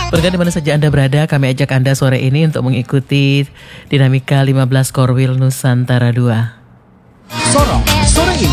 Berkat di mana saja Anda berada, kami ajak Anda sore ini untuk mengikuti dinamika 15 Korwil Nusantara 2. Sorong sore ini.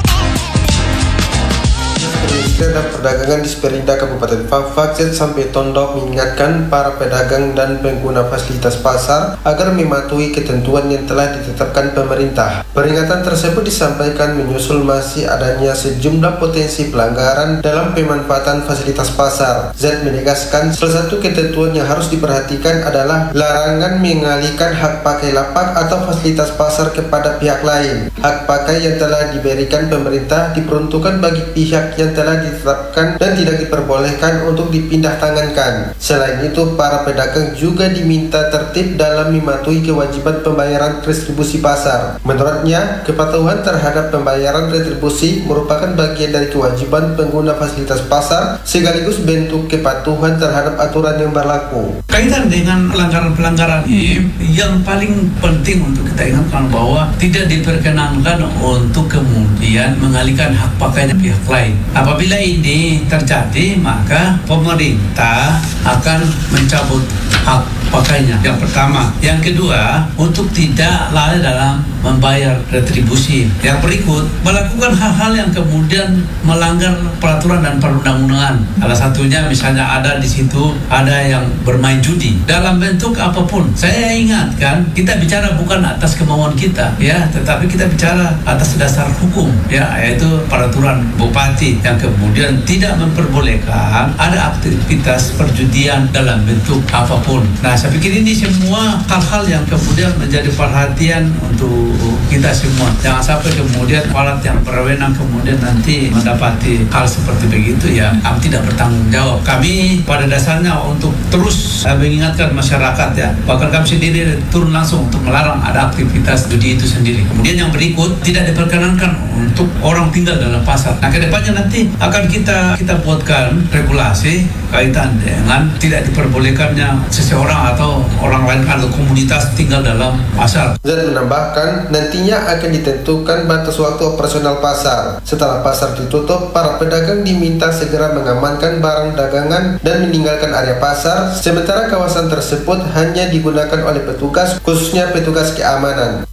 Dan perdagangan di Sperinda Kabupaten Fak-Fak sampai Tondok mengingatkan para pedagang dan pengguna fasilitas pasar agar mematuhi ketentuan yang telah ditetapkan pemerintah. Peringatan tersebut disampaikan menyusul masih adanya sejumlah potensi pelanggaran dalam pemanfaatan fasilitas pasar. Z menegaskan salah satu ketentuan yang harus diperhatikan adalah larangan mengalihkan hak pakai lapak atau fasilitas pasar kepada pihak lain. Hak pakai yang telah diberikan pemerintah diperuntukkan bagi pihak yang telah ditetapkan dan tidak diperbolehkan untuk dipindah tangankan. Selain itu, para pedagang juga diminta tertib dalam mematuhi kewajiban pembayaran retribusi pasar. Menurutnya, kepatuhan terhadap pembayaran retribusi merupakan bagian dari kewajiban pengguna fasilitas pasar sekaligus bentuk kepatuhan terhadap aturan yang berlaku. Kaitan dengan pelanggaran-pelanggaran ini, yang paling penting untuk kita ingatkan bahwa tidak diperkenankan untuk kemudian mengalihkan hak pakainya pihak lain. Apabila ini terjadi, maka pemerintah akan mencabut hak pakainya. Yang pertama. Yang kedua, untuk tidak lalai dalam membayar retribusi. Yang berikut, melakukan hal-hal yang kemudian melanggar peraturan dan perundang-undangan. Salah satunya misalnya ada di situ ada yang bermain judi dalam bentuk apapun. Saya ingatkan, kita bicara bukan atas kemauan kita, ya, tetapi kita bicara atas dasar hukum, ya, yaitu peraturan bupati yang kemudian tidak memperbolehkan ada aktivitas perjudian dalam bentuk apapun. Nah, saya pikir ini semua hal-hal yang kemudian menjadi perhatian untuk kita semua. Jangan sampai kemudian aparat yang berwenang kemudian nanti mendapati hal seperti begitu, ya, kami tidak bertanggung jawab. Kami pada dasarnya untuk terus mengingatkan masyarakat, ya, bahkan kami sendiri turun langsung untuk melarang ada aktivitas judi itu sendiri. Kemudian yang berikut, tidak diperkenankan untuk orang tinggal dalam pasar. Nah, kedepannya nanti akan kita buatkan regulasi kaitan dengan tidak diperbolehkannya seseorang atau orang lain atau komunitas tinggal dalam pasar. Dan menambahkan, nantinya akan ditentukan batas waktu operasional pasar. Setelah pasar ditutup, para pedagang diminta segera mengamankan barang dagangan dan meninggalkan area pasar, sementara kawasan tersebut hanya digunakan oleh petugas, khususnya petugas keamanan.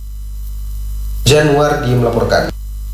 Januardi melaporkan.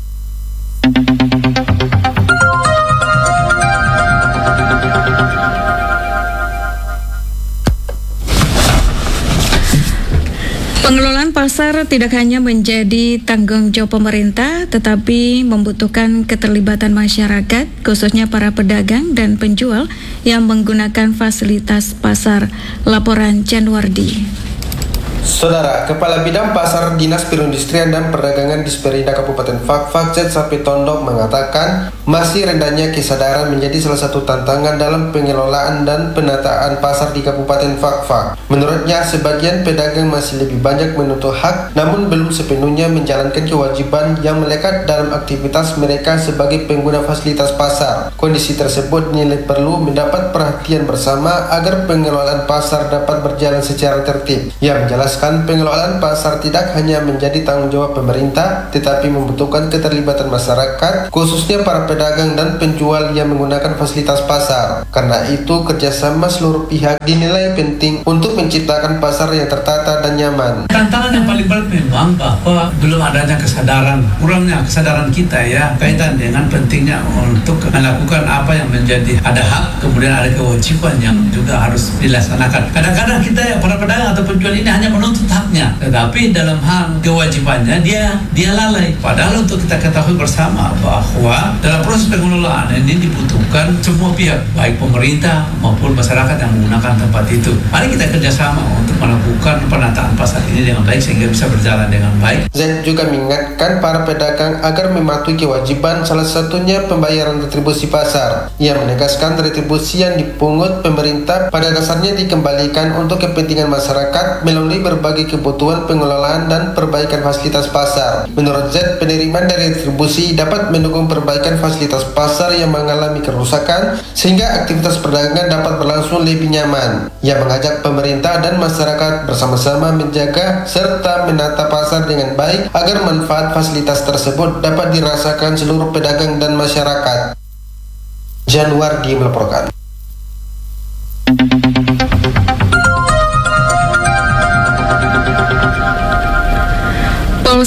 Pengelolaan pasar tidak hanya menjadi tanggung jawab pemerintah, tetapi membutuhkan keterlibatan masyarakat, khususnya para pedagang dan penjual yang menggunakan fasilitas pasar. Laporan Januardi. Saudara, Kepala Bidang Pasar Dinas Perindustrian dan Perdagangan di Sperinda Kabupaten Fak-Fak Sapi Tondok mengatakan masih rendahnya kesadaran menjadi salah satu tantangan dalam pengelolaan dan penataan pasar di Kabupaten Fak-Fak. Menurutnya, sebagian pedagang masih lebih banyak menuntut hak, namun belum sepenuhnya menjalankan kewajiban yang melekat dalam aktivitas mereka sebagai pengguna fasilitas pasar. Kondisi tersebut nilai perlu mendapat perhatian bersama agar pengelolaan pasar dapat berjalan secara tertib. Ia menjelaskan pengelolaan pasar tidak hanya menjadi tanggung jawab pemerintah, tetapi membutuhkan keterlibatan masyarakat, khususnya para pedagang dan penjual yang menggunakan fasilitas pasar. Karena itu, kerjasama seluruh pihak dinilai penting untuk menciptakan pasar yang tertata dan nyaman. Tantangan yang paling berat memang bahwa belum adanya kesadaran, kurangnya kesadaran kita, ya, kaitan dengan pentingnya untuk melakukan apa yang menjadi ada hak, kemudian ada kewajiban yang juga harus dilaksanakan. Kadang-kadang kita, ya, para pedagang atau penjual ini hanya menuntut haknya, tetapi dalam hal kewajibannya dia lalai. Padahal untuk kita ketahui bersama bahwa dalam proses pengelolaan ini dibutuhkan semua pihak, baik pemerintah maupun masyarakat yang menggunakan tempat itu. Mari kita kerjasama untuk melakukan penataan pasar ini dengan baik sehingga bisa berjalan dengan baik. Z juga mengingatkan para pedagang agar mematuhi kewajiban, salah satunya pembayaran retribusi pasar. Ia menegaskan retribusi yang dipungut pemerintah pada dasarnya dikembalikan untuk kepentingan masyarakat melalui berbagai kebutuhan pengelolaan dan perbaikan fasilitas pasar. Menurut Z, penerimaan dari retribusi dapat mendukung perbaikan fasilitas pasar yang mengalami kerusakan sehingga aktivitas perdagangan dapat berlangsung lebih nyaman. Ia mengajak pemerintah dan masyarakat bersama-sama menjaga serta menata pasar dengan baik agar manfaat fasilitas tersebut dapat dirasakan seluruh pedagang dan masyarakat. Januardi melaporkan.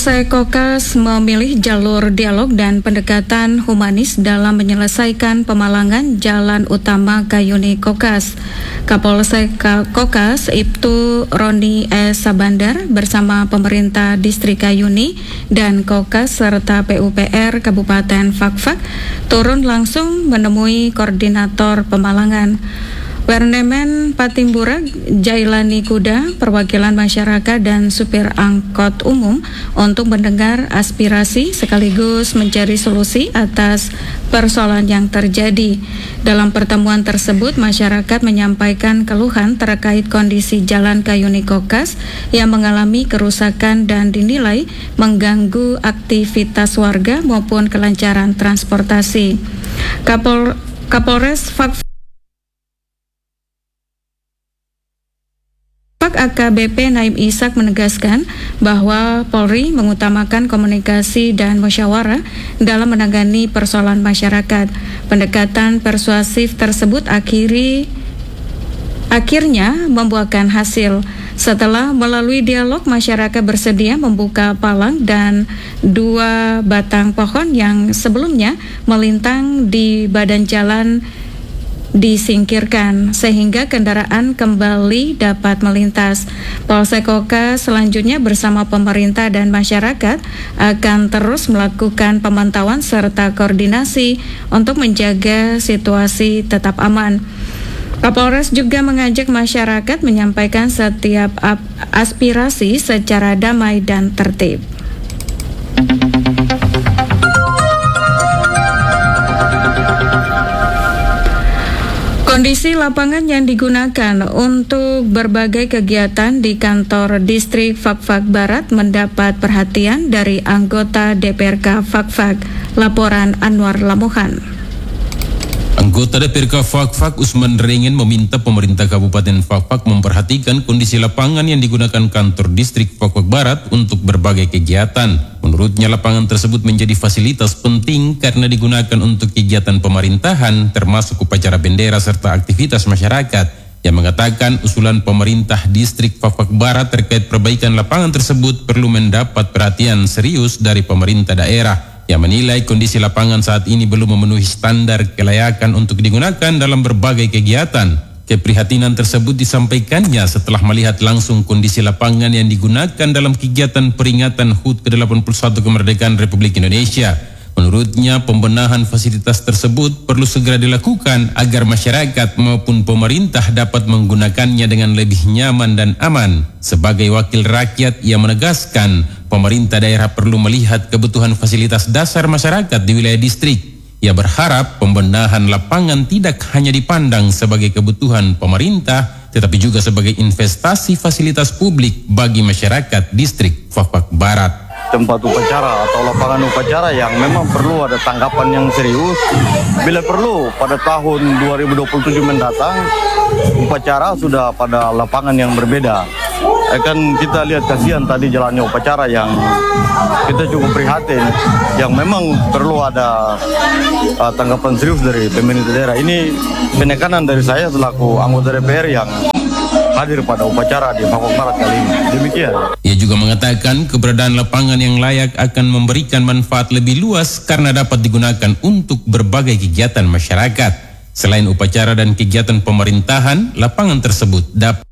Kapolsek Kokas memilih jalur dialog dan pendekatan humanis dalam menyelesaikan pemalangan jalan utama Kayuni Kokas. Kapolsek Kokas Ibtu Roni S. Sabandar bersama pemerintah distrik Kayuni dan Kokas serta PUPR Kabupaten Fakfak turun langsung menemui koordinator pemalangan. Wernemen Patimbura, Jailani Kuda, perwakilan masyarakat dan supir angkot umum untuk mendengar aspirasi sekaligus mencari solusi atas persoalan yang terjadi. Dalam pertemuan tersebut, masyarakat menyampaikan keluhan terkait kondisi jalan Kayuni Kokas yang mengalami kerusakan dan dinilai mengganggu aktivitas warga maupun kelancaran transportasi. Kapolres Fakfak AKBP Naim Ishak menegaskan bahwa Polri mengutamakan komunikasi dan musyawarah dalam menangani persoalan masyarakat. Pendekatan persuasif tersebut akhirnya membuahkan hasil. Setelah melalui dialog, masyarakat bersedia membuka palang dan 2 batang pohon yang sebelumnya melintang di badan jalan disingkirkan sehingga kendaraan kembali dapat melintas. Polsek Kokas selanjutnya bersama pemerintah dan masyarakat akan terus melakukan pemantauan serta koordinasi untuk menjaga situasi tetap aman. Kapolres juga mengajak masyarakat menyampaikan setiap aspirasi secara damai dan tertib. Kondisi lapangan yang digunakan untuk berbagai kegiatan di kantor distrik Fakfak Barat mendapat perhatian dari anggota DPRK Fakfak. Laporan Anwar Lamohan. Anggota DPRK Fakfak Usman Rengen meminta pemerintah Kabupaten Fakfak memperhatikan kondisi lapangan yang digunakan kantor distrik Fakfak Barat untuk berbagai kegiatan. Menurutnya lapangan tersebut menjadi fasilitas penting karena digunakan untuk kegiatan pemerintahan termasuk upacara bendera serta aktivitas masyarakat. Yang mengatakan usulan pemerintah distrik Fakfak Barat terkait perbaikan lapangan tersebut perlu mendapat perhatian serius dari pemerintah daerah. Yang menilai kondisi lapangan saat ini belum memenuhi standar kelayakan untuk digunakan dalam berbagai kegiatan. Keprihatinan tersebut disampaikannya setelah melihat langsung kondisi lapangan yang digunakan dalam kegiatan peringatan HUT ke-81 kemerdekaan Republik Indonesia. Menurutnya, pembenahan fasilitas tersebut perlu segera dilakukan agar masyarakat maupun pemerintah dapat menggunakannya dengan lebih nyaman dan aman. Sebagai wakil rakyat, ia menegaskan pemerintah daerah perlu melihat kebutuhan fasilitas dasar masyarakat di wilayah distrik. Ia berharap pembenahan lapangan tidak hanya dipandang sebagai kebutuhan pemerintah, tetapi juga sebagai investasi fasilitas publik bagi masyarakat distrik Fakfak Barat. Tempat upacara atau lapangan upacara yang memang perlu ada tanggapan yang serius. Bila perlu pada tahun 2027 mendatang upacara sudah pada lapangan yang berbeda. Kan kita lihat kasihan tadi jalannya upacara yang kita cukup prihatin, yang memang perlu ada tanggapan serius dari pemerintah daerah. Ini penekanan dari saya selaku anggota DPR yang hadir pada upacara di Fakfak Barat kali ini. Demikian. Ia juga mengatakan keberadaan lapangan yang layak akan memberikan manfaat lebih luas karena dapat digunakan untuk berbagai kegiatan masyarakat. Selain upacara dan kegiatan pemerintahan, lapangan tersebut dapat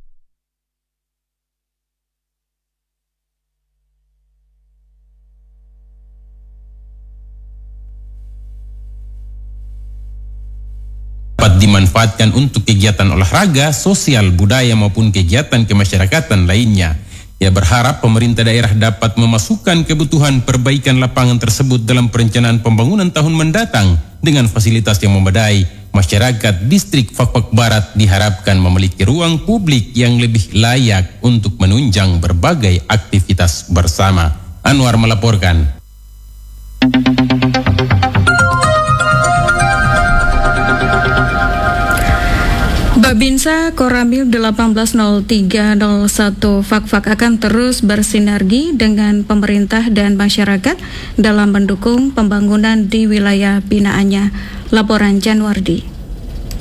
dimanfaatkan untuk kegiatan olahraga, sosial, budaya maupun kegiatan kemasyarakatan lainnya. Ia berharap pemerintah daerah dapat memasukkan kebutuhan perbaikan lapangan tersebut dalam perencanaan pembangunan tahun mendatang dengan fasilitas yang memadai. Masyarakat distrik Fakfak Barat diharapkan memiliki ruang publik yang lebih layak untuk menunjang berbagai aktivitas bersama. Anwar melaporkan. Babinsa Koramil 180301 Fakfak akan terus bersinergi dengan pemerintah dan masyarakat dalam mendukung pembangunan di wilayah binaannya. Laporan Janwardi.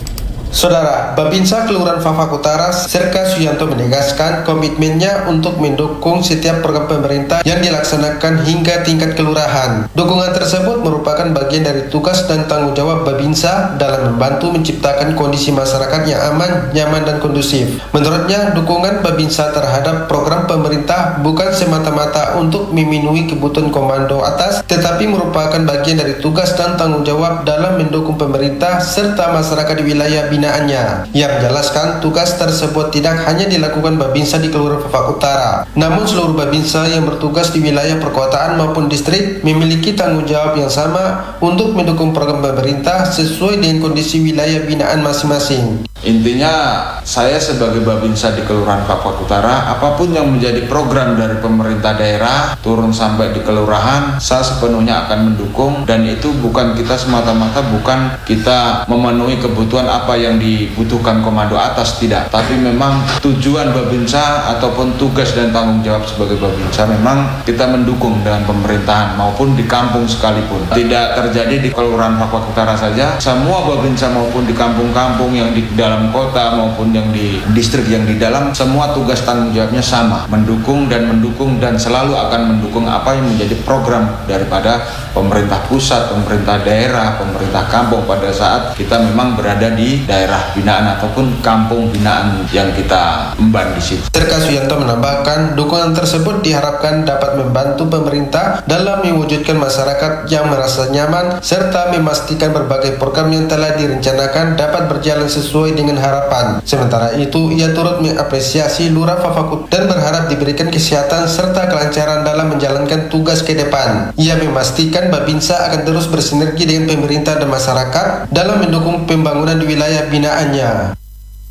Saudara, Babinsa Kelurahan Fak-Fak Utara, Serka Suyanto menegaskan komitmennya untuk mendukung setiap program pemerintah yang dilaksanakan hingga tingkat kelurahan. Dukungan tersebut merupakan bagian dari tugas dan tanggung jawab Babinsa dalam membantu menciptakan kondisi masyarakat yang aman, nyaman, dan kondusif. Menurutnya, dukungan Babinsa terhadap program pemerintah bukan semata-mata untuk memenuhi kebutuhan komando atas, tetapi merupakan bagian dari tugas dan tanggung jawab dalam mendukung pemerintah serta masyarakat di wilayah binaannya. Ia menjelaskan tugas tersebut tidak hanya dilakukan Babinsa di Kelurahan Fak-Fak Utara, namun seluruh Babinsa yang bertugas di wilayah perkotaan maupun distrik memiliki tanggung jawab yang sama untuk mendukung program pemerintah sesuai dengan kondisi wilayah binaan masing-masing. Intinya, saya sebagai Babinsa di Kelurahan Fak-Fak Utara, apapun yang menjadi program dari pemerintah daerah turun sampai di kelurahan, saya sepenuhnya akan mendukung, dan itu bukan kita semata-mata bukan kita memenuhi kebutuhan apa yang dibutuhkan komando atas, tidak, tapi memang tujuan Babinsa ataupun tugas dan tanggung jawab sebagai Babinsa memang kita mendukung dengan pemerintahan maupun di kampung sekalipun. Tidak terjadi di Kelurahan Fak-Fak Utara saja, semua Babinsa maupun di kampung-kampung yang di dalam kota maupun yang di distrik yang di dalam, semua tugas tanggung jawabnya sama, mendukung dan selalu akan mendukung apa yang menjadi program daripada pemerintah pusat, pemerintah daerah, pemerintah kampung pada saat kita memang berada di daerah binaan ataupun kampung binaan yang kita emban di situ. Serka Suyanto menambahkan, dukungan tersebut diharapkan dapat membantu pemerintah dalam mewujudkan masyarakat yang merasa nyaman serta memastikan berbagai program yang telah direncanakan dapat berjalan sesuai dengan harapan. Sementara itu, ia turut mengapresiasi Lurah Fak-Fak dan berharap diberikan kesehatan serta kelancaran dalam menjalankan tugas ke depan. Ia memastikan Babinsa akan terus bersinergi dengan pemerintah dan masyarakat dalam mendukung pembangunan di wilayah binaannya.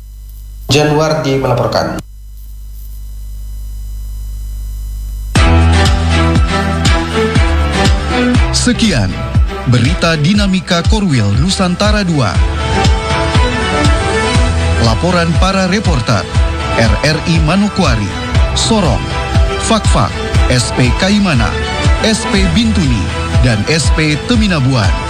Januardi melaporkan. Sekian berita dinamika Korwil Nusantara 2. Laporan para reporter RRI Manokwari, Sorong, Fak-Fak, SP Kaimana, SP Bintuni, dan SP Teminabuan.